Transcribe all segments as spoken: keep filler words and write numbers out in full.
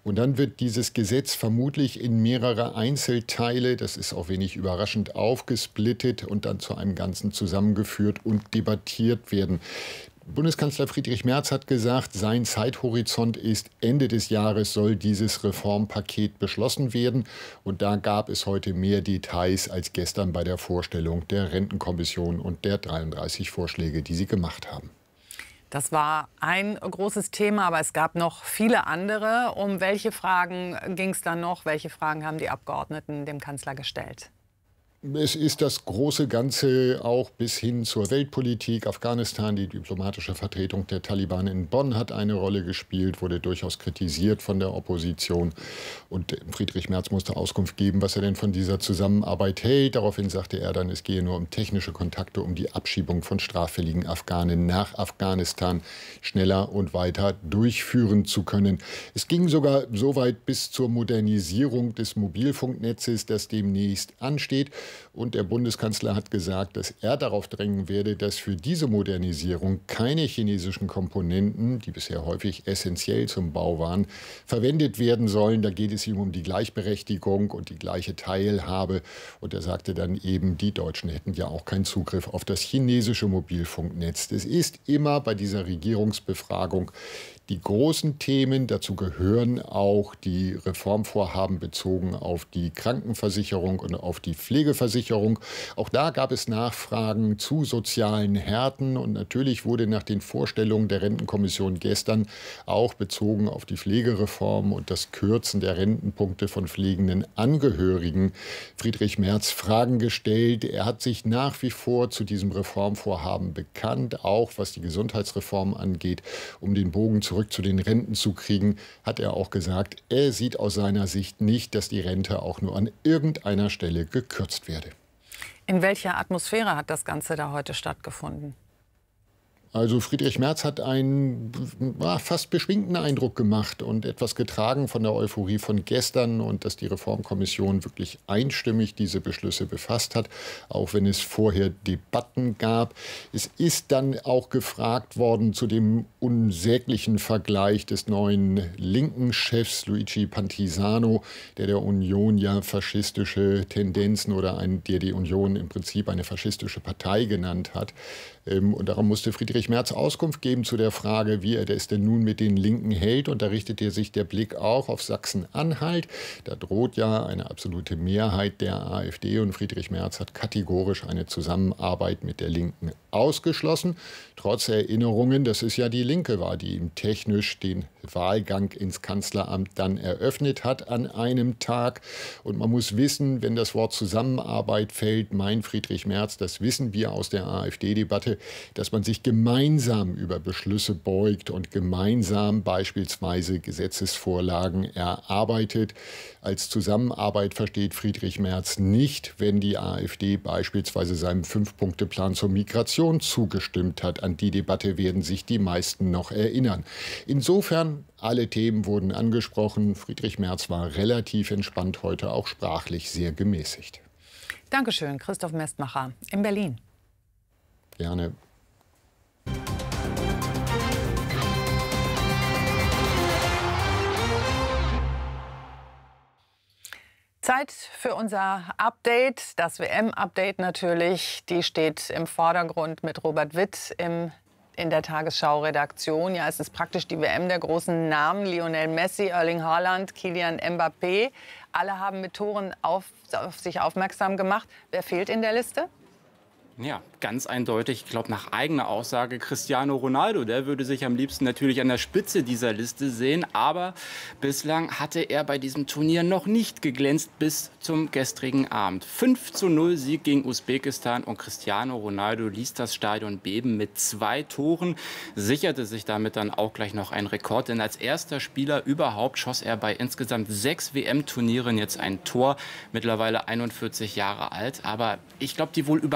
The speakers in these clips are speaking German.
Und dann wird dieses Gesetz vermutlich in mehrere Einzelteile, das ist auch wenig überraschend, aufgesplittet und dann zu einem Ganzen zusammengeführt und debattiert werden. Bundeskanzler Friedrich Merz hat gesagt, sein Zeithorizont ist, Ende des Jahres soll dieses Reformpaket beschlossen werden. Und da gab es heute mehr Details als gestern bei der Vorstellung der Rentenkommission und der dreiunddreißig Vorschläge, die sie gemacht haben. Das war ein großes Thema, aber es gab noch viele andere. Um welche Fragen ging es dann noch? Welche Fragen haben die Abgeordneten dem Kanzler gestellt? Es ist das große Ganze auch bis hin zur Weltpolitik. Afghanistan, die diplomatische Vertretung der Taliban in Bonn hat eine Rolle gespielt, wurde durchaus kritisiert von der Opposition. Und Friedrich Merz musste Auskunft geben, was er denn von dieser Zusammenarbeit hält. Daraufhin sagte er dann, es gehe nur um technische Kontakte, um die Abschiebung von straffälligen Afghanen nach Afghanistan schneller und weiter durchführen zu können. Es ging sogar so weit bis zur Modernisierung des Mobilfunknetzes, das demnächst ansteht. Und der Bundeskanzler hat gesagt, dass er darauf drängen werde, dass für diese Modernisierung keine chinesischen Komponenten, die bisher häufig essentiell zum Bau waren, verwendet werden sollen. Da geht es ihm um die Gleichberechtigung und die gleiche Teilhabe. Und er sagte dann eben, die Deutschen hätten ja auch keinen Zugriff auf das chinesische Mobilfunknetz. Es ist immer bei dieser Regierungsbefragung die großen Themen. Dazu gehören auch die Reformvorhaben bezogen auf die Krankenversicherung und auf die Pflegeversicherung. Auch da gab es Nachfragen zu sozialen Härten. Und natürlich wurde nach den Vorstellungen der Rentenkommission gestern auch bezogen auf die Pflegereform und das Kürzen der Rentenpunkte von pflegenden Angehörigen Friedrich Merz Fragen gestellt. Er hat sich nach wie vor zu diesem Reformvorhaben bekannt, auch was die Gesundheitsreform angeht, um den Bogen zu zurück zu den Renten zu kriegen, hat er auch gesagt, er sieht aus seiner Sicht nicht, dass die Rente auch nur an irgendeiner Stelle gekürzt werde. In welcher Atmosphäre hat das Ganze da heute stattgefunden? Also Friedrich Merz hat einen ja, fast beschwingten Eindruck gemacht und etwas getragen von der Euphorie von gestern und dass die Reformkommission wirklich einstimmig diese Beschlüsse befasst hat, auch wenn es vorher Debatten gab. Es ist dann auch gefragt worden zu dem unsäglichen Vergleich des neuen linken Chefs Luigi Pantisano, der der Union ja faschistische Tendenzen oder ein, der die Union im Prinzip eine faschistische Partei genannt hat. Und darum musste Friedrich Merz Auskunft geben zu der Frage, wie er es denn nun mit den Linken hält. Und da richtete sich der Blick auch auf Sachsen-Anhalt. Da droht ja eine absolute Mehrheit der AfD. Und Friedrich Merz hat kategorisch eine Zusammenarbeit mit der Linken ausgeschlossen. Trotz Erinnerungen, dass es ja die Linke war, die ihm technisch den Wahlgang ins Kanzleramt dann eröffnet hat an einem Tag. Und man muss wissen, wenn das Wort Zusammenarbeit fällt, meint Friedrich Merz, das wissen wir aus der AfD-Debatte, dass man sich gemeinsam über Beschlüsse beugt und gemeinsam beispielsweise Gesetzesvorlagen erarbeitet. Als Zusammenarbeit versteht Friedrich Merz nicht, wenn die AfD beispielsweise seinem Fünf-Punkte-Plan zur Migration zugestimmt hat. An die Debatte werden sich die meisten noch erinnern. Insofern, alle Themen wurden angesprochen. Friedrich Merz war relativ entspannt heute, auch sprachlich sehr gemäßigt. Dankeschön, Christoph Mestmacher in Berlin. Gerne. Zeit für unser Update, das W M-Update natürlich. Die steht im Vordergrund mit Robert Witt im, in der Tagesschau-Redaktion. Ja, es ist praktisch die W M der großen Namen. Lionel Messi, Erling Haaland, Kylian Mbappé. Alle haben mit Toren auf, auf sich aufmerksam gemacht. Wer fehlt in der Liste? Ja, ganz eindeutig, ich glaube nach eigener Aussage Cristiano Ronaldo. Der würde sich am liebsten natürlich an der Spitze dieser Liste sehen. Aber bislang hatte er bei diesem Turnier noch nicht geglänzt bis zum gestrigen Abend. fünf zu null Sieg gegen Usbekistan und Cristiano Ronaldo ließ das Stadion beben mit zwei Toren. Sicherte sich damit dann auch gleich noch einen Rekord. Denn als erster Spieler überhaupt schoss er bei insgesamt sechs W M-Turnieren jetzt ein Tor. Mittlerweile einundvierzig Jahre alt. Aber ich glaube, die wohl überraschendste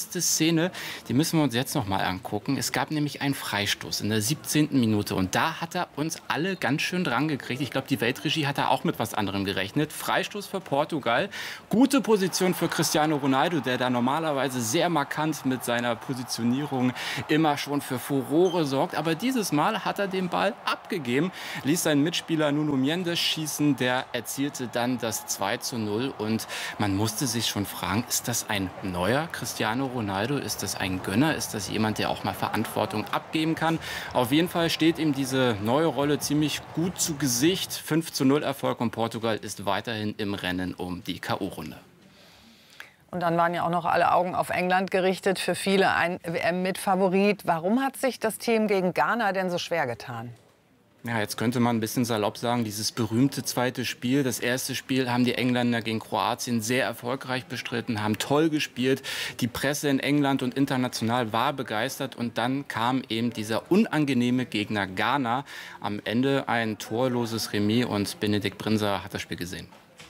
entscheidendste Szene, die müssen wir uns jetzt noch mal angucken. Es gab nämlich einen Freistoß in der siebzehnten Minute und da hat er uns alle ganz schön dran gekriegt. Ich glaube, die Weltregie hat da auch mit was anderem gerechnet. Freistoß für Portugal, gute Position für Cristiano Ronaldo, der da normalerweise sehr markant mit seiner Positionierung immer schon für Furore sorgt. Aber dieses Mal hat er den Ball abgegeben, ließ seinen Mitspieler Nuno Mendes schießen, der erzielte dann das zwei zu null und man musste sich schon fragen, ist das ein neuer Cristiano Ronaldo? Ist das ein Gönner? Ist das jemand, der auch mal Verantwortung abgeben kann? Auf jeden Fall steht ihm diese neue Rolle ziemlich gut zu Gesicht. fünf zu null Erfolg und Portugal ist weiterhin im Rennen um die K O-Runde. Und dann waren ja auch noch alle Augen auf England gerichtet. Für viele ein W M-Mitfavorit. Warum hat sich das Team gegen Ghana denn so schwer getan? Ja, jetzt könnte man ein bisschen salopp sagen, dieses berühmte zweite Spiel. Das erste Spiel haben die Engländer gegen Kroatien sehr erfolgreich bestritten, haben toll gespielt. Die Presse in England und international war begeistert. Und dann kam eben dieser unangenehme Gegner Ghana. Am Ende ein torloses Remis und Benedikt Brinser hat das Spiel gesehen.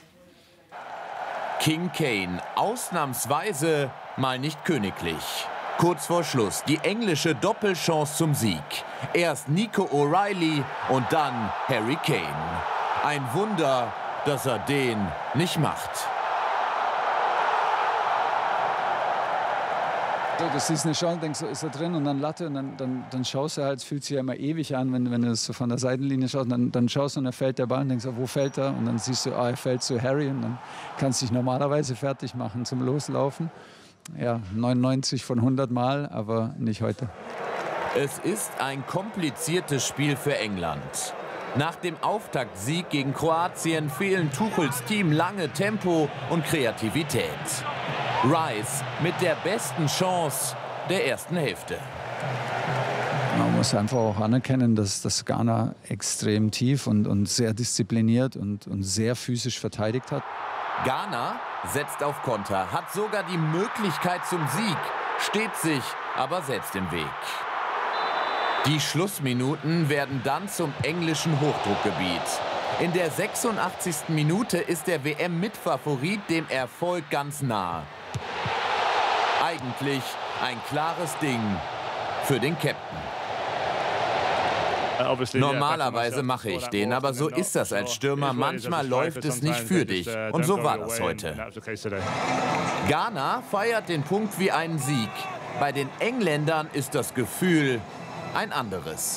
King Kane, ausnahmsweise mal nicht königlich. Kurz vor Schluss die englische Doppelchance zum Sieg. Erst Nico O'Reilly und dann Harry Kane. Ein Wunder, dass er den nicht macht. Das ist eine Chance, denkst du, ist er drin und dann Latte und dann, dann, dann schaust du halt, es fühlt sich ja immer ewig an, wenn, wenn du das so von der Seitenlinie schaust, dann, dann schaust du und dann fällt der Ball und denkst, wo fällt er? Und dann siehst du, ah, er fällt zu Harry und dann kannst du dich normalerweise fertig machen zum Loslaufen. Ja, neunundneunzig von hundert Mal, aber nicht heute. Es ist ein kompliziertes Spiel für England. Nach dem Auftaktsieg gegen Kroatien fehlen Tuchels Team lange Tempo und Kreativität. Rice mit der besten Chance der ersten Hälfte. Man muss einfach auch anerkennen, dass das Ghana extrem tief und, und sehr diszipliniert und, und sehr physisch verteidigt hat. Ghana setzt auf Konter, hat sogar die Möglichkeit zum Sieg, steht sich aber selbst im Weg. Die Schlussminuten werden dann zum englischen Hochdruckgebiet. In der sechsundachtzigsten Minute ist der W M-Mitfavorit dem Erfolg ganz nah. Eigentlich ein klares Ding für den Captain. Normalerweise mache ich den, aber so ist das als Stürmer. Manchmal läuft es nicht für dich. Und so war das heute. Ghana feiert den Punkt wie einen Sieg. Bei den Engländern ist das Gefühl ein anderes.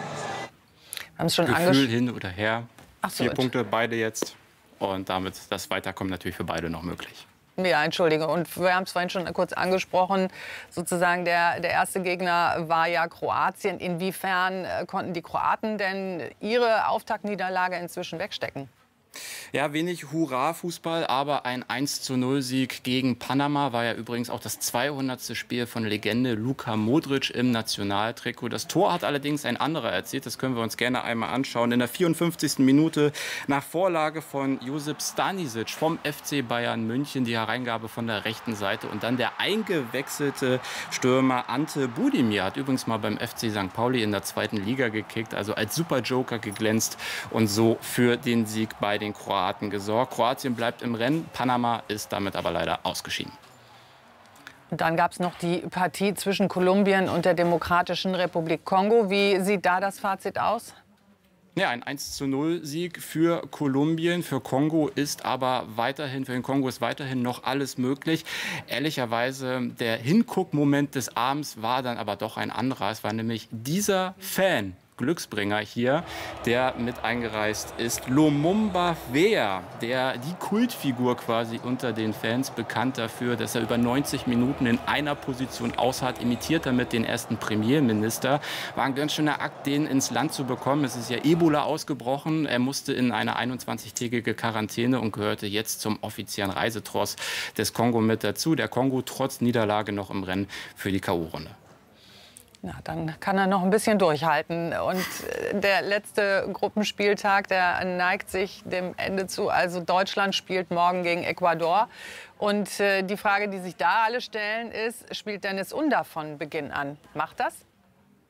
Schon Gefühl hin oder her. Ach so, Vier Punkte, beide jetzt. Und damit das Weiterkommen natürlich für beide noch möglich. Ja, entschuldige. Und wir haben es vorhin schon kurz angesprochen. Sozusagen der, der erste Gegner war ja Kroatien. Inwiefern äh, konnten die Kroaten denn ihre Auftaktniederlage inzwischen wegstecken? Ja, wenig Hurra-Fußball, aber ein eins zu null Sieg gegen Panama war ja übrigens auch das zweihundertste Spiel von Legende Luka Modric im Nationaltrikot. Das Tor hat allerdings ein anderer erzielt, das können wir uns gerne einmal anschauen. In der vierundfünfzigsten Minute nach Vorlage von Josip Stanisic vom F C Bayern München, die Hereingabe von der rechten Seite und dann der eingewechselte Stürmer Ante Budimir hat übrigens mal beim F C Sankt Pauli in der zweiten Liga gekickt, also als Superjoker geglänzt und so für den Sieg bei den Kroaten gesorgt. Kroatien bleibt im Rennen, Panama ist damit aber leider ausgeschieden. Und dann gab es noch die Partie zwischen Kolumbien und der Demokratischen Republik Kongo. Wie sieht da das Fazit aus? Ja, ein eins zu null Sieg für Kolumbien. Für Kongo ist aber weiterhin, für den Kongo ist weiterhin noch alles möglich. Ehrlicherweise, der Hinguck-Moment des Abends war dann aber doch ein anderer. Es war nämlich dieser Fan, Glücksbringer hier, der mit eingereist ist. Lumumba Weah, der die Kultfigur quasi unter den Fans, bekannt dafür, dass er über neunzig Minuten in einer Position ausharrt, imitiert damit den ersten Premierminister. War ein ganz schöner Akt, den ins Land zu bekommen. Es ist ja Ebola ausgebrochen. Er musste in eine einundzwanzigtägige Quarantäne und gehörte jetzt zum offiziellen Reisetross des Kongo mit dazu. Der Kongo trotz Niederlage noch im Rennen für die K O-Runde. Na, dann kann er noch ein bisschen durchhalten. Und der letzte Gruppenspieltag, der neigt sich dem Ende zu. Also Deutschland spielt morgen gegen Ecuador. Und äh, die Frage, die sich da alle stellen, ist, spielt Dennis Under von Beginn an? Macht das?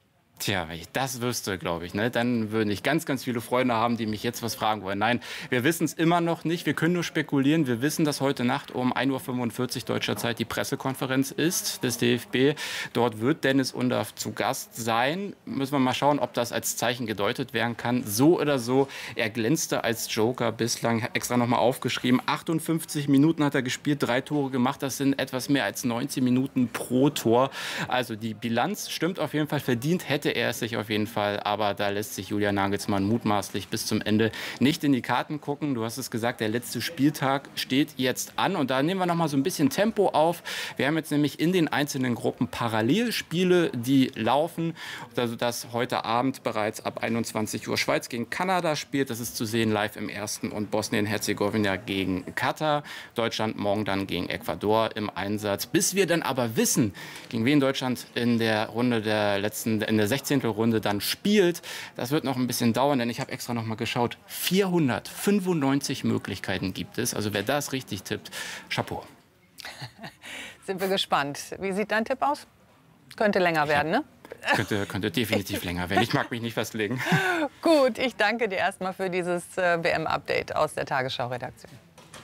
Tja, wenn ich das wüsste, glaube ich, ne, dann würden ich ganz, ganz viele Freunde haben, die mich jetzt was fragen wollen. Nein, wir wissen es immer noch nicht. Wir können nur spekulieren. Wir wissen, dass heute Nacht um ein Uhr fünfundvierzig deutscher Zeit die Pressekonferenz ist des D F B. Dort wird Dennis Undaff zu Gast sein. Müssen wir mal schauen, ob das als Zeichen gedeutet werden kann. So oder so, er glänzte als Joker bislang. Extra noch mal aufgeschrieben. achtundfünfzig Minuten hat er gespielt, drei Tore gemacht. Das sind etwas mehr als neunzehn Minuten pro Tor. Also die Bilanz stimmt auf jeden Fall. Verdient hätte er es sich auf jeden Fall, aber da lässt sich Julian Nagelsmann mutmaßlich bis zum Ende nicht in die Karten gucken. Du hast es gesagt, der letzte Spieltag steht jetzt an und da nehmen wir noch mal so ein bisschen Tempo auf. Wir haben jetzt nämlich in den einzelnen Gruppen Parallelspiele, die laufen, also dass heute Abend bereits ab einundzwanzig Uhr Schweiz gegen Kanada spielt. Das ist zu sehen live im ersten und Bosnien-Herzegowina gegen Katar. Deutschland morgen dann gegen Ecuador im Einsatz. Bis wir dann aber wissen, gegen wen Deutschland in der Runde der letzten, in der Sechzehntelrunde dann spielt. Das wird noch ein bisschen dauern, denn ich habe extra noch mal geschaut. vierhundertfünfundneunzig Möglichkeiten gibt es. Also wer das richtig tippt, Chapeau. Sind wir gespannt. Wie sieht dein Tipp aus? Könnte länger werden, ne? Könnte, könnte definitiv länger werden. Ich mag mich nicht festlegen. Gut, ich danke dir erstmal für dieses äh, W M-Update aus der Tagesschau-Redaktion.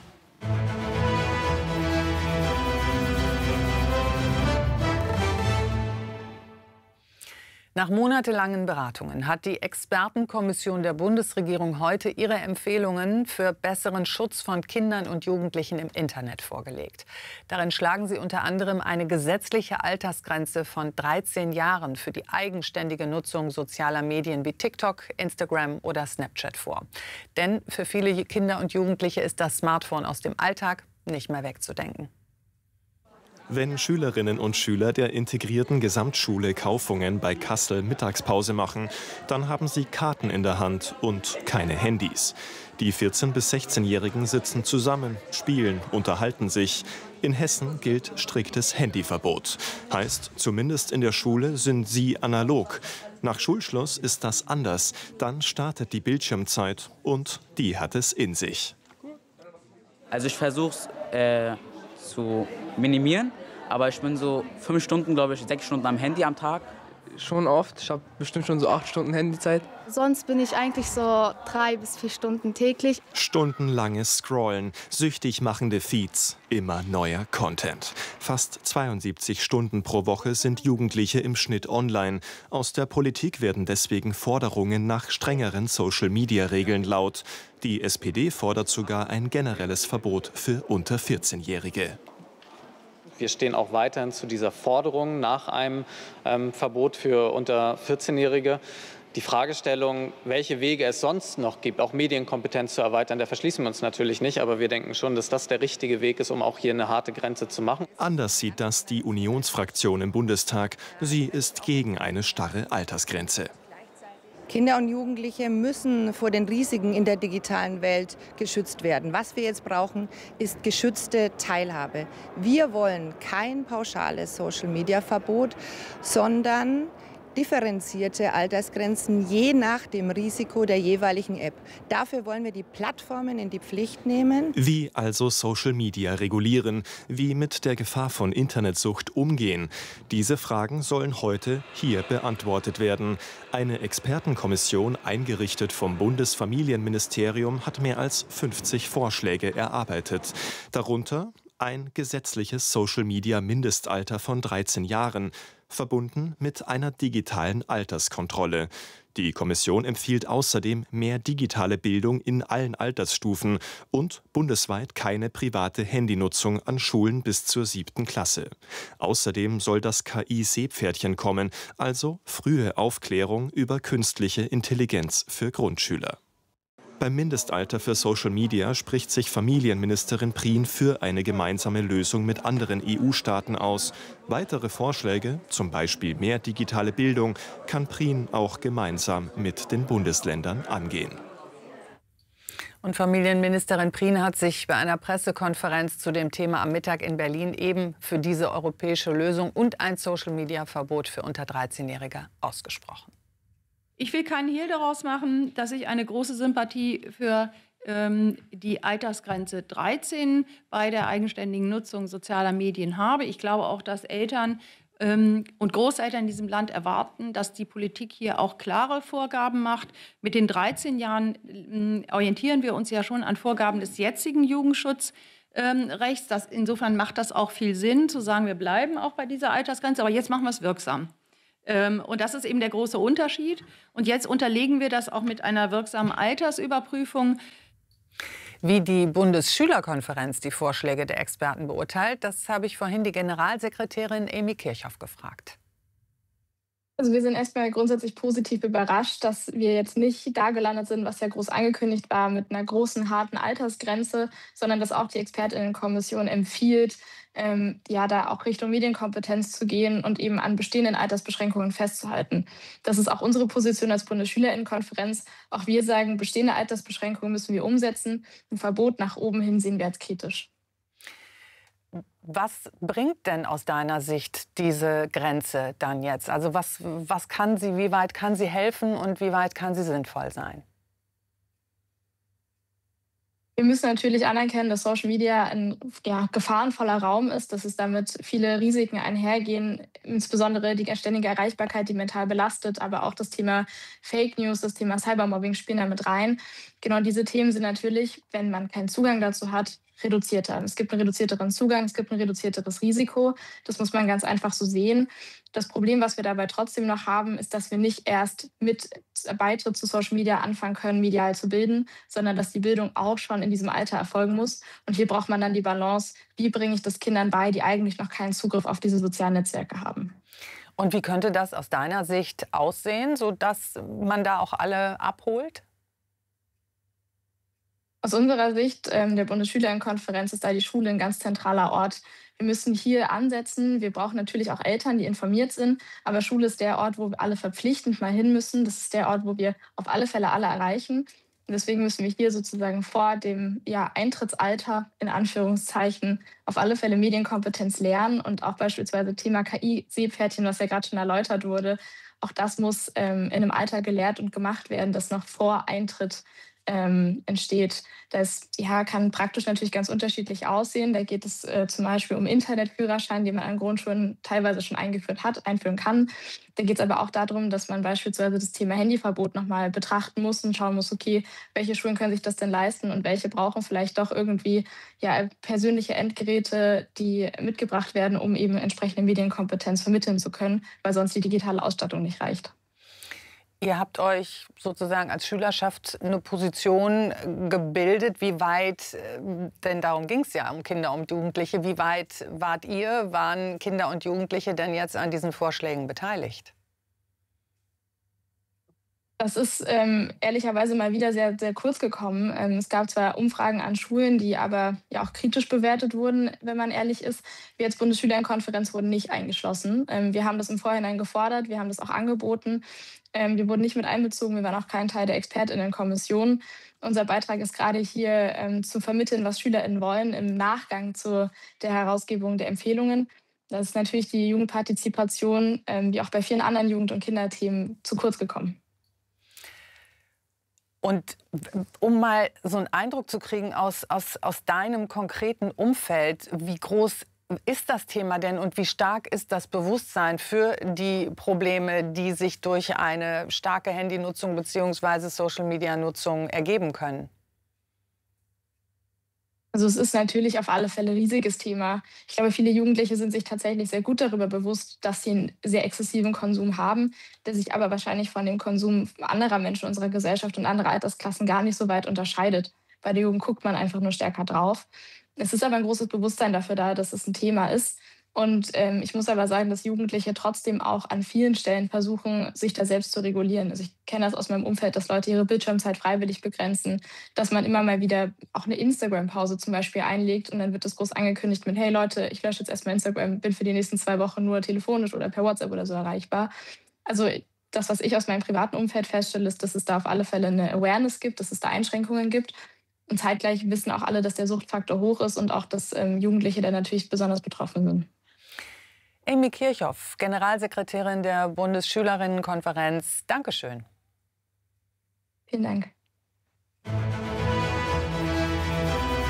Nach monatelangen Beratungen hat die Expertenkommission der Bundesregierung heute ihre Empfehlungen für besseren Schutz von Kindern und Jugendlichen im Internet vorgelegt. Darin schlagen sie unter anderem eine gesetzliche Altersgrenze von dreizehn Jahren für die eigenständige Nutzung sozialer Medien wie TikTok, Instagram oder Snapchat vor. Denn für viele Kinder und Jugendliche ist das Smartphone aus dem Alltag nicht mehr wegzudenken. Wenn Schülerinnen und Schüler der integrierten Gesamtschule Kaufungen bei Kassel Mittagspause machen, dann haben sie Karten in der Hand und keine Handys. Die vierzehn- bis sechzehnjährigen sitzen zusammen, spielen, unterhalten sich. In Hessen gilt striktes Handyverbot. Heißt, zumindest in der Schule sind sie analog. Nach Schulschluss ist das anders. Dann startet die Bildschirmzeit und die hat es in sich. Also ich versuche es äh, zu minimieren, aber ich bin so fünf Stunden, glaube ich, sechs Stunden am Handy am Tag. Schon oft. Ich habe bestimmt schon so acht Stunden Handyzeit. Sonst bin ich eigentlich so drei bis vier Stunden täglich. Stundenlanges Scrollen, süchtig machende Feeds, immer neuer Content. Fast zweiundsiebzig Stunden pro Woche sind Jugendliche im Schnitt online. Aus der Politik werden deswegen Forderungen nach strengeren Social-Media-Regeln laut. Die S P D fordert sogar ein generelles Verbot für unter vierzehnjährige. Wir stehen auch weiterhin zu dieser Forderung nach einem ähm, Verbot für unter vierzehnjährige. Die Fragestellung, welche Wege es sonst noch gibt, auch Medienkompetenz zu erweitern, da verschließen wir uns natürlich nicht. Aber wir denken schon, dass das der richtige Weg ist, um auch hier eine harte Grenze zu machen. Anders sieht das die Unionsfraktion im Bundestag. Sie ist gegen eine starre Altersgrenze. Kinder und Jugendliche müssen vor den Risiken in der digitalen Welt geschützt werden. Was wir jetzt brauchen, ist geschützte Teilhabe. Wir wollen kein pauschales Social-Media-Verbot, sondern differenzierte Altersgrenzen je nach dem Risiko der jeweiligen App. Dafür wollen wir die Plattformen in die Pflicht nehmen. Wie also Social Media regulieren? Wie mit der Gefahr von Internetsucht umgehen? Diese Fragen sollen heute hier beantwortet werden. Eine Expertenkommission, eingerichtet vom Bundesfamilienministerium, hat mehr als fünfzig Vorschläge erarbeitet. Darunter ein gesetzliches Social-Media-Mindestalter von dreizehn Jahren, verbunden mit einer digitalen Alterskontrolle. Die Kommission empfiehlt außerdem mehr digitale Bildung in allen Altersstufen und bundesweit keine private Handynutzung an Schulen bis zur siebten Klasse. Außerdem soll das K I-Seepferdchen kommen, also frühe Aufklärung über künstliche Intelligenz für Grundschüler. Beim Mindestalter für Social Media spricht sich Familienministerin Prien für eine gemeinsame Lösung mit anderen E U-Staaten aus. Weitere Vorschläge, zum Beispiel mehr digitale Bildung, kann Prien auch gemeinsam mit den Bundesländern angehen. Und Familienministerin Prien hat sich bei einer Pressekonferenz zu dem Thema am Mittag in Berlin eben für diese europäische Lösung und ein Social-Media-Verbot für unter dreizehnjährige ausgesprochen. Ich will keinen Hehl daraus machen, dass ich eine große Sympathie für ähm, die Altersgrenze dreizehn bei der eigenständigen Nutzung sozialer Medien habe. Ich glaube auch, dass Eltern Und Großeltern in diesem Land erwarten, dass die Politik hier auch klare Vorgaben macht. Mit den dreizehn Jahren orientieren wir uns ja schon an Vorgaben des jetzigen Jugendschutzrechts. Das, insofern macht das auch viel Sinn, zu sagen, wir bleiben auch bei dieser Altersgrenze, aber jetzt machen wir es wirksam. Und das ist eben der große Unterschied. Und jetzt unterlegen wir das auch mit einer wirksamen Altersüberprüfung. Wie die Bundesschülerkonferenz die Vorschläge der Experten beurteilt, das habe ich vorhin die Generalsekretärin Amy Kirchhoff gefragt. Also wir sind erstmal grundsätzlich positiv überrascht, dass wir jetzt nicht da gelandet sind, was ja groß angekündigt war, mit einer großen, harten Altersgrenze, sondern dass auch die ExpertInnenkommission empfiehlt, ähm, ja, da auch Richtung Medienkompetenz zu gehen und eben an bestehenden Altersbeschränkungen festzuhalten. Das ist auch unsere Position als BundesschülerInnenkonferenz. Auch wir sagen, bestehende Altersbeschränkungen müssen wir umsetzen. Ein Verbot nach oben hin sehen wir als kritisch. Was bringt denn aus deiner Sicht diese Grenze dann jetzt? Also was, was kann sie, wie weit kann sie helfen und wie weit kann sie sinnvoll sein? Wir müssen natürlich anerkennen, dass Social Media ein ja, gefahrenvoller Raum ist, dass es damit viele Risiken einhergehen, insbesondere die ständige Erreichbarkeit, die mental belastet, aber auch das Thema Fake News, das Thema Cybermobbing spielen da mit rein. Genau diese Themen sind natürlich, wenn man keinen Zugang dazu hat, reduzierter. Es gibt einen reduzierteren Zugang, es gibt ein reduzierteres Risiko. Das muss man ganz einfach so sehen. Das Problem, was wir dabei trotzdem noch haben, ist, dass wir nicht erst mit Beitritt zu Social Media anfangen können, medial zu bilden, sondern dass die Bildung auch schon in diesem Alter erfolgen muss. Und hier braucht man dann die Balance, wie bringe ich das Kindern bei, die eigentlich noch keinen Zugriff auf diese sozialen Netzwerke haben. Und wie könnte das aus deiner Sicht aussehen, sodass man da auch alle abholt? Aus unserer Sicht ähm, der Bundesschülerinnenkonferenz ist da die Schule ein ganz zentraler Ort. Wir müssen hier ansetzen. Wir brauchen natürlich auch Eltern, die informiert sind. Aber Schule ist der Ort, wo wir alle verpflichtend mal hin müssen. Das ist der Ort, wo wir auf alle Fälle alle erreichen. Und deswegen müssen wir hier sozusagen vor dem ja, Eintrittsalter, in Anführungszeichen, auf alle Fälle Medienkompetenz lernen. Und auch beispielsweise Thema K I-Seepferdchen, was ja gerade schon erläutert wurde, auch das muss ähm, in einem Alter gelehrt und gemacht werden, das noch vor Eintritt Ähm, entsteht. Das ja, kann praktisch natürlich ganz unterschiedlich aussehen. Da geht es äh, zum Beispiel um Internetführerschein, den man an Grundschulen teilweise schon eingeführt hat, einführen kann. Da geht es aber auch darum, dass man beispielsweise das Thema Handyverbot nochmal betrachten muss und schauen muss, okay, welche Schulen können sich das denn leisten und welche brauchen vielleicht doch irgendwie ja, persönliche Endgeräte, die mitgebracht werden, um eben entsprechende Medienkompetenz vermitteln zu können, weil sonst die digitale Ausstattung nicht reicht. Ihr habt euch sozusagen als Schülerschaft eine Position gebildet. Wie weit, denn darum ging es ja um Kinder und Jugendliche, wie weit wart ihr, waren Kinder und Jugendliche denn jetzt an diesen Vorschlägen beteiligt? Das ist ähm, ehrlicherweise mal wieder sehr, sehr kurz gekommen. Ähm, es gab zwar Umfragen an Schulen, die aber ja auch kritisch bewertet wurden, wenn man ehrlich ist. Wir als Bundesschülerinnenkonferenz wurden nicht eingeschlossen. Ähm, wir haben das im Vorhinein gefordert, wir haben das auch angeboten. Ähm, wir wurden nicht mit einbezogen, wir waren auch kein Teil der ExpertInnenkommission. Unser Beitrag ist gerade hier ähm, zu vermitteln, was SchülerInnen wollen im Nachgang zu der Herausgebung der Empfehlungen. Das ist natürlich die Jugendpartizipation, ähm, wie auch bei vielen anderen Jugend- und Kinderthemen, zu kurz gekommen. Und um mal so einen Eindruck zu kriegen aus, aus, aus deinem konkreten Umfeld, wie groß ist das Thema denn und wie stark ist das Bewusstsein für die Probleme, die sich durch eine starke Handynutzung bzw. Social-Media-Nutzung ergeben können? Also es ist natürlich auf alle Fälle ein riesiges Thema. Ich glaube, viele Jugendliche sind sich tatsächlich sehr gut darüber bewusst, dass sie einen sehr exzessiven Konsum haben, der sich aber wahrscheinlich von dem Konsum anderer Menschen unserer Gesellschaft und anderer Altersklassen gar nicht so weit unterscheidet. Bei der Jugend guckt man einfach nur stärker drauf. Es ist aber ein großes Bewusstsein dafür da, dass es ein Thema ist. Und ähm, ich muss aber sagen, dass Jugendliche trotzdem auch an vielen Stellen versuchen, sich da selbst zu regulieren. Also ich kenne das aus meinem Umfeld, dass Leute ihre Bildschirmzeit freiwillig begrenzen, dass man immer mal wieder auch eine Instagram-Pause zum Beispiel einlegt und dann wird das groß angekündigt mit, hey Leute, ich lösche jetzt erstmal Instagram, bin für die nächsten zwei Wochen nur telefonisch oder per WhatsApp oder so erreichbar. Also das, was ich aus meinem privaten Umfeld feststelle, ist, dass es da auf alle Fälle eine Awareness gibt, dass es da Einschränkungen gibt. Und zeitgleich wissen auch alle, dass der Suchtfaktor hoch ist und auch, dass ähm, Jugendliche da natürlich besonders betroffen sind. Amy Kirchhoff, Generalsekretärin der Bundesschülerinnenkonferenz. Dankeschön. Vielen Dank.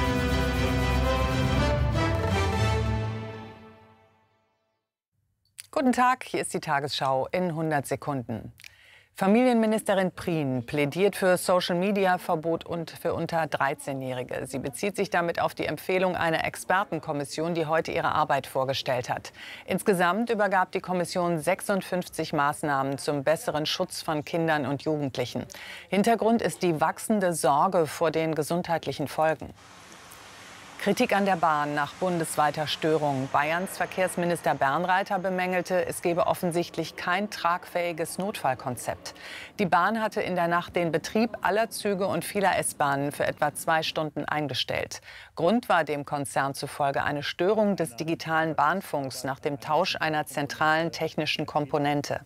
Gut. Guten Tag, hier ist die Tagesschau in hundert Sekunden. Familienministerin Prien plädiert für Social-Media-Verbot und für unter dreizehnjährige. Sie bezieht sich damit auf die Empfehlung einer Expertenkommission, die heute ihre Arbeit vorgestellt hat. Insgesamt übergab die Kommission sechsundfünfzig Maßnahmen zum besseren Schutz von Kindern und Jugendlichen. Hintergrund ist die wachsende Sorge vor den gesundheitlichen Folgen. Kritik an der Bahn nach bundesweiter Störung. Bayerns Verkehrsminister Bernreiter bemängelte, es gebe offensichtlich kein tragfähiges Notfallkonzept. Die Bahn hatte in der Nacht den Betrieb aller Züge und vieler S-Bahnen für etwa zwei Stunden eingestellt. Grund war dem Konzern zufolge eine Störung des digitalen Bahnfunks nach dem Tausch einer zentralen technischen Komponente.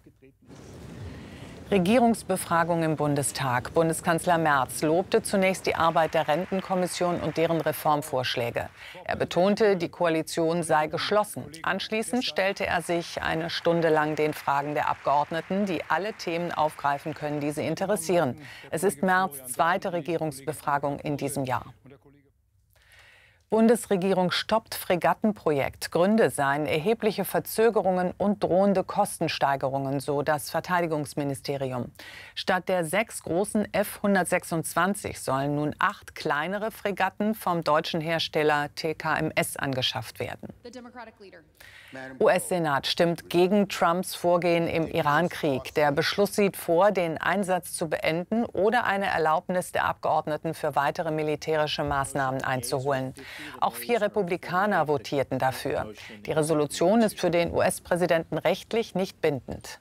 Regierungsbefragung im Bundestag. Bundeskanzler Merz lobte zunächst die Arbeit der Rentenkommission und deren Reformvorschläge. Er betonte, die Koalition sei geschlossen. Anschließend stellte er sich eine Stunde lang den Fragen der Abgeordneten, die alle Themen aufgreifen können, die sie interessieren. Es ist Merz' zweite Regierungsbefragung in diesem Jahr. Bundesregierung stoppt Fregattenprojekt. Gründe seien erhebliche Verzögerungen und drohende Kostensteigerungen, so das Verteidigungsministerium. Statt der sechs großen F hundertsechsundzwanzig sollen nun acht kleinere Fregatten vom deutschen Hersteller T K M S angeschafft werden. U S-Senat stimmt gegen Trumps Vorgehen im Iran-Krieg. Der Beschluss sieht vor, den Einsatz zu beenden oder eine Erlaubnis der Abgeordneten für weitere militärische Maßnahmen einzuholen. Auch vier Republikaner votierten dafür. Die Resolution ist für den U S-Präsidenten rechtlich nicht bindend.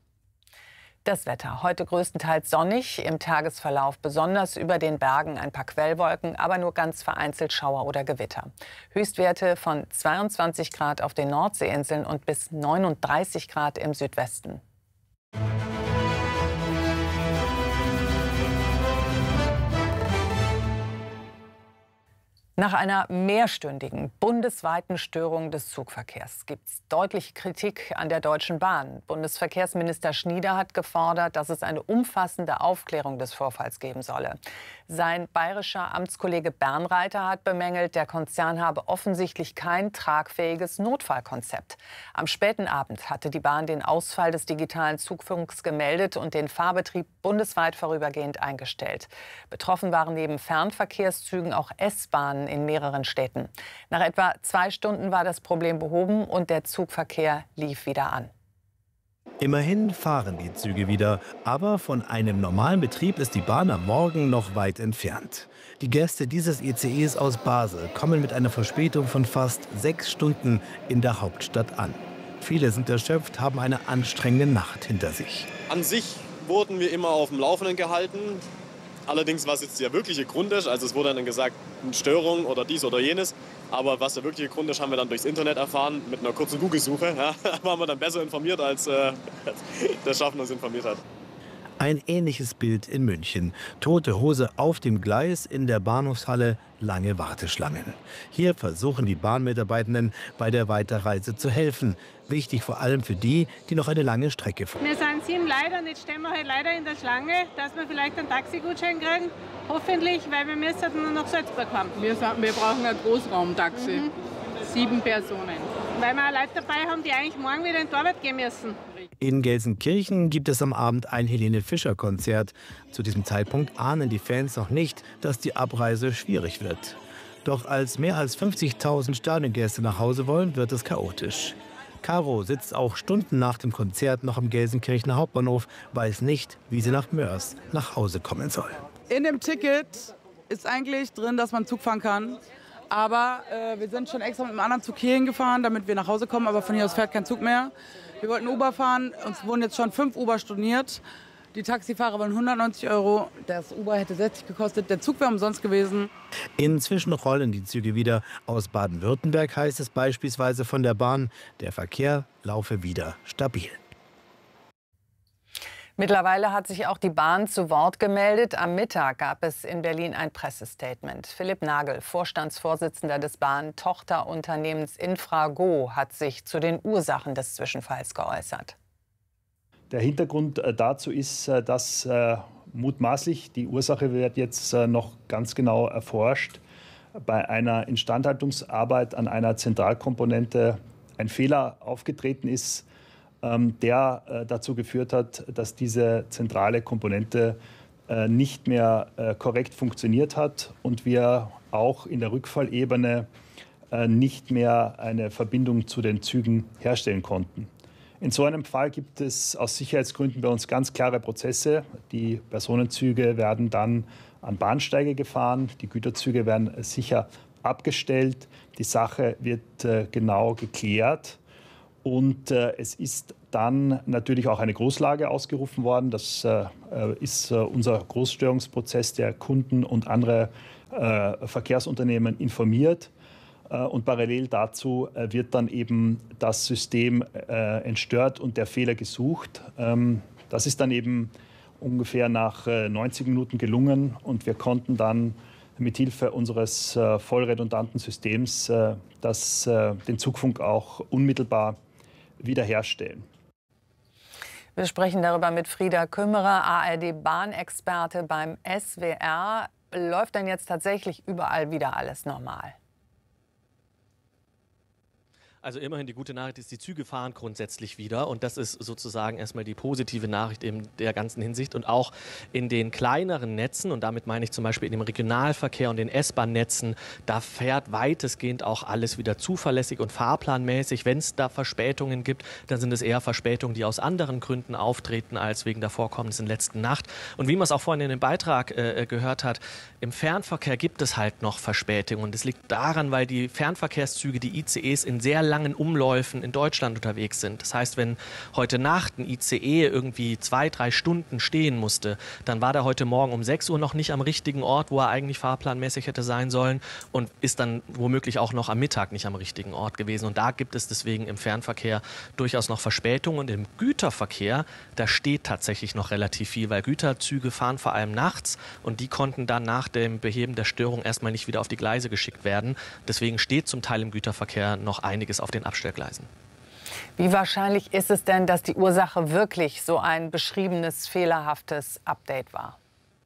Das Wetter. Heute größtenteils sonnig, im Tagesverlauf besonders über den Bergen ein paar Quellwolken, aber nur ganz vereinzelt Schauer oder Gewitter. Höchstwerte von zweiundzwanzig Grad auf den Nordseeinseln und bis neununddreißig Grad im Südwesten. Nach einer mehrstündigen bundesweiten Störung des Zugverkehrs gibt es deutliche Kritik an der Deutschen Bahn. Bundesverkehrsminister Schnieder hat gefordert, dass es eine umfassende Aufklärung des Vorfalls geben solle. Sein bayerischer Amtskollege Bernreiter hat bemängelt, der Konzern habe offensichtlich kein tragfähiges Notfallkonzept. Am späten Abend hatte die Bahn den Ausfall des digitalen Zugfunks gemeldet und den Fahrbetrieb bundesweit vorübergehend eingestellt. Betroffen waren neben Fernverkehrszügen auch S-Bahnen in mehreren Städten. Nach etwa zwei Stunden war das Problem behoben und der Zugverkehr lief wieder an. Immerhin fahren die Züge wieder, aber von einem normalen Betrieb ist die Bahn am Morgen noch weit entfernt. Die Gäste dieses I C Es aus Basel kommen mit einer Verspätung von fast sechs Stunden in der Hauptstadt an. Viele sind erschöpft, haben eine anstrengende Nacht hinter sich. An sich wurden wir immer auf dem Laufenden gehalten. Allerdings, was jetzt der wirkliche Grund ist, also es wurde dann gesagt, eine Störung oder dies oder jenes. Aber was der wirkliche Grund ist, haben wir dann durchs Internet erfahren, mit einer kurzen Google-Suche. Ja, da waren wir dann besser informiert, als äh, der Schaffner uns informiert hat. Ein ähnliches Bild in München. Tote Hose auf dem Gleis, in der Bahnhofshalle lange Warteschlangen. Hier versuchen die Bahnmitarbeitenden bei der Weiterreise zu helfen. Wichtig vor allem für die, die noch eine lange Strecke fahren. Wir sind sieben Leute und jetzt stehen wir halt leider in der Schlange, dass wir vielleicht einen Taxigutschein kriegen. Hoffentlich, weil wir müssen nur nach Salzburg kommen. Wir, wir brauchen ein Großraumtaxi. Mhm. Sieben Personen. Weil wir Leute dabei haben, die eigentlich morgen wieder in die Arbeit gehen müssen. In Gelsenkirchen gibt es am Abend ein Helene-Fischer-Konzert. Zu diesem Zeitpunkt ahnen die Fans noch nicht, dass die Abreise schwierig wird. Doch als mehr als fünfzigtausend Stadiongäste nach Hause wollen, wird es chaotisch. Caro sitzt auch Stunden nach dem Konzert noch am Gelsenkirchener Hauptbahnhof, weiß nicht, wie sie nach Moers nach Hause kommen soll. In dem Ticket ist eigentlich drin, dass man Zug fahren kann. Aber äh, wir sind schon extra mit einem anderen Zug hierhin gefahren, damit wir nach Hause kommen. Aber von hier aus fährt kein Zug mehr. Wir wollten Uber fahren. Uns wurden jetzt schon fünf Uber storniert. Die Taxifahrer wollen hundertneunzig Euro. Das Uber hätte sechzig gekostet. Der Zug wäre umsonst gewesen. Inzwischen rollen die Züge wieder. Aus Baden-Württemberg heißt es beispielsweise von der Bahn, der Verkehr laufe wieder stabil. Mittlerweile hat sich auch die Bahn zu Wort gemeldet. Am Mittag gab es in Berlin ein Pressestatement. Philipp Nagel, Vorstandsvorsitzender des Bahn-Tochterunternehmens Infrago, hat sich zu den Ursachen des Zwischenfalls geäußert. Der Hintergrund dazu ist, dass äh, mutmaßlich, die Ursache wird jetzt äh, noch ganz genau erforscht, bei einer Instandhaltungsarbeit an einer Zentralkomponente ein Fehler aufgetreten ist, ähm, der äh, dazu geführt hat, dass diese zentrale Komponente äh, nicht mehr äh, korrekt funktioniert hat und wir auch in der Rückfallebene äh, nicht mehr eine Verbindung zu den Zügen herstellen konnten. In so einem Fall gibt es aus Sicherheitsgründen bei uns ganz klare Prozesse. Die Personenzüge werden dann an Bahnsteige gefahren, die Güterzüge werden sicher abgestellt, die Sache wird äh, genau geklärt und äh, es ist dann natürlich auch eine Großlage ausgerufen worden. Das äh, ist äh, unser Großstörungsprozess, der Kunden und andere äh, Verkehrsunternehmen informiert. Und parallel dazu wird dann eben das System äh, entstört und der Fehler gesucht. Ähm, das ist dann eben ungefähr nach äh, neunzig Minuten gelungen und wir konnten dann mithilfe unseres äh, vollredundanten Systems äh, das, äh, den Zugfunk auch unmittelbar wiederherstellen. Wir sprechen darüber mit Frieda Kümmerer, A R D-Bahnexperte beim S W R. Läuft denn jetzt tatsächlich überall wieder alles normal? Also immerhin die gute Nachricht ist, die Züge fahren grundsätzlich wieder und das ist sozusagen erstmal die positive Nachricht in der ganzen Hinsicht und auch in den kleineren Netzen und damit meine ich zum Beispiel in dem Regionalverkehr und den S-Bahn-Netzen, da fährt weitestgehend auch alles wieder zuverlässig und fahrplanmäßig. Wenn es da Verspätungen gibt, dann sind es eher Verspätungen, die aus anderen Gründen auftreten als wegen der Vorkommnisse in letzten Nacht. Und wie man es auch vorhin in dem Beitrag äh, gehört hat, im Fernverkehr gibt es halt noch Verspätungen und das liegt daran, weil die Fernverkehrszüge, die I C Es in sehr langen Umläufen in Deutschland unterwegs sind. Das heißt, wenn heute Nacht ein I C E irgendwie zwei, drei Stunden stehen musste, dann war der heute Morgen um sechs Uhr noch nicht am richtigen Ort, wo er eigentlich fahrplanmäßig hätte sein sollen und ist dann womöglich auch noch am Mittag nicht am richtigen Ort gewesen. Und da gibt es deswegen im Fernverkehr durchaus noch Verspätungen. Und im Güterverkehr, da steht tatsächlich noch relativ viel, weil Güterzüge fahren vor allem nachts und die konnten dann nach dem Beheben der Störung erstmal nicht wieder auf die Gleise geschickt werden. Deswegen steht zum Teil im Güterverkehr noch einiges auf den Abstellgleisen. Wie wahrscheinlich ist es denn, dass die Ursache wirklich so ein beschriebenes, fehlerhaftes Update war?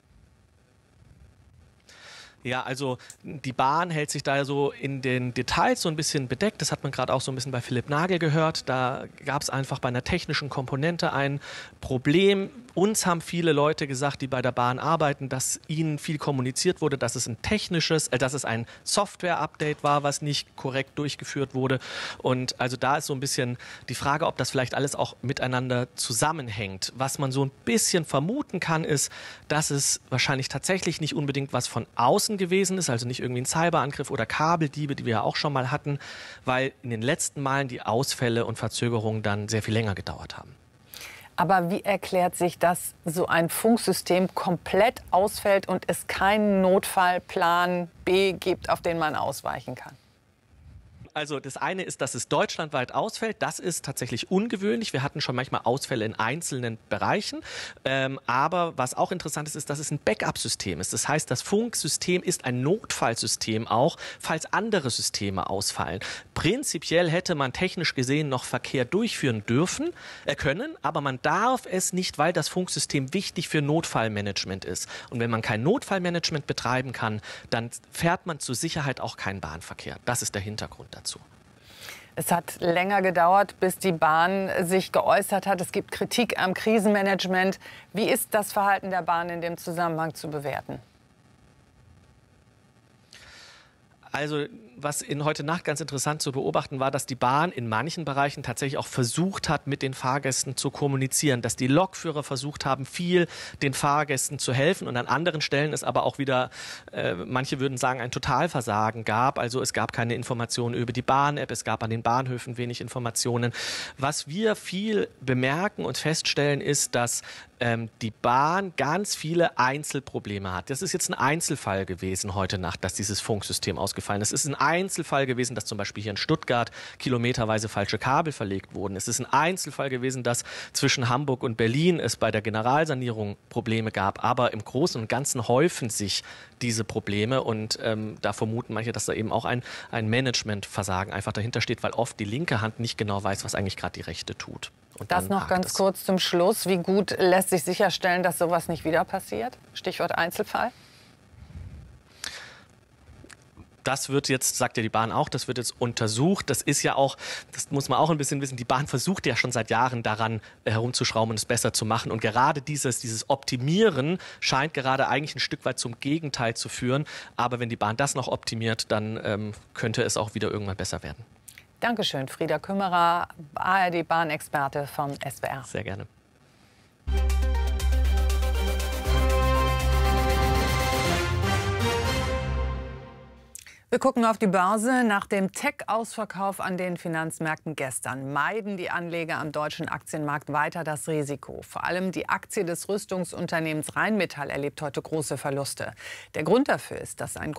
Ja, also die Bahn hält sich da so in den Details so ein bisschen bedeckt. Das hat man gerade auch so ein bisschen bei Philipp Nagel gehört. Da gab es einfach bei einer technischen Komponente ein Problem. Uns haben viele Leute gesagt, die bei der Bahn arbeiten, dass ihnen viel kommuniziert wurde, dass es ein technisches, äh, dass es ein Software-Update war, was nicht korrekt durchgeführt wurde. Und also da ist so ein bisschen die Frage, ob das vielleicht alles auch miteinander zusammenhängt. Was man so ein bisschen vermuten kann, ist, dass es wahrscheinlich tatsächlich nicht unbedingt was von außen gewesen ist, also nicht irgendwie ein Cyberangriff oder Kabeldiebe, die wir ja auch schon mal hatten, weil in den letzten Malen die Ausfälle und Verzögerungen dann sehr viel länger gedauert haben. Aber wie erklärt sich, dass so ein Funksystem komplett ausfällt und es keinen Notfallplan B gibt, auf den man ausweichen kann? Also das eine ist, dass es deutschlandweit ausfällt. Das ist tatsächlich ungewöhnlich. Wir hatten schon manchmal Ausfälle in einzelnen Bereichen. Ähm, aber was auch interessant ist, ist, dass es ein Backup-System ist. Das heißt, das Funksystem ist ein Notfallsystem auch, falls andere Systeme ausfallen. Prinzipiell hätte man technisch gesehen noch Verkehr durchführen dürfen, äh, können, aber man darf es nicht, weil das Funksystem wichtig für Notfallmanagement ist. Und wenn man kein Notfallmanagement betreiben kann, dann fährt man zur Sicherheit auch keinen Bahnverkehr. Das ist der Hintergrund dazu. Es hat länger gedauert, bis die Bahn sich geäußert hat. Es gibt Kritik am Krisenmanagement. Wie ist das Verhalten der Bahn in dem Zusammenhang zu bewerten? Also was in heute Nacht ganz interessant zu beobachten war, dass die Bahn in manchen Bereichen tatsächlich auch versucht hat, mit den Fahrgästen zu kommunizieren, dass die Lokführer versucht haben, viel den Fahrgästen zu helfen und an anderen Stellen es aber auch wieder, äh, manche würden sagen, ein Totalversagen gab. Also es gab keine Informationen über die Bahn-App, es gab an den Bahnhöfen wenig Informationen. Was wir viel bemerken und feststellen ist, dass ähm, die Bahn ganz viele Einzelprobleme hat. Das ist jetzt ein Einzelfall gewesen heute Nacht, dass dieses Funksystem ausgefallen ist. Es ist ein Einzelfall gewesen, dass zum Beispiel hier in Stuttgart kilometerweise falsche Kabel verlegt wurden. Es ist ein Einzelfall gewesen, dass zwischen Hamburg und Berlin es bei der Generalsanierung Probleme gab. Aber im Großen und Ganzen häufen sich diese Probleme und ähm, da vermuten manche, dass da eben auch ein, ein Managementversagen einfach dahinter steht, weil oft die linke Hand nicht genau weiß, was eigentlich gerade die rechte tut. Und das noch ganz kurz zum Schluss. Wie gut lässt sich sicherstellen, dass sowas nicht wieder passiert? Stichwort Einzelfall. das wird jetzt, sagt ja die Bahn auch, das wird jetzt untersucht. Das ist ja auch, das muss man auch ein bisschen wissen, die Bahn versucht ja schon seit Jahren daran äh, herumzuschrauben und es besser zu machen. Und gerade dieses, dieses Optimieren scheint gerade eigentlich ein Stück weit zum Gegenteil zu führen. Aber wenn die Bahn das noch optimiert, dann ähm, könnte es auch wieder irgendwann besser werden. Dankeschön, Frieda Kümmerer, A R D-Bahnexperte vom S W R. Sehr gerne. Wir gucken auf die Börse. Nach dem Tech-Ausverkauf an den Finanzmärkten gestern meiden die Anleger am deutschen Aktienmarkt weiter das Risiko. Vor allem die Aktie des Rüstungsunternehmens Rheinmetall erlebt heute große Verluste. Der Grund dafür ist, dass ein